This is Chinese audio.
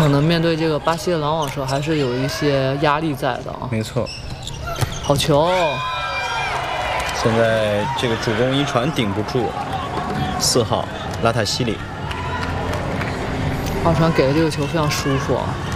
可能面对这个巴西的拦网时候，还是有一些压力在的啊。 没错。 好球！ 现在这个主攻一传顶不住，4号拉塔西里。 二传给的这个球非常舒服啊。